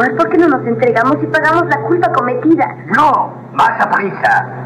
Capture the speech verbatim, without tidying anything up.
Pues, ¿por qué no nos entregamos y pagamos la culpa cometida? No, más a prisa.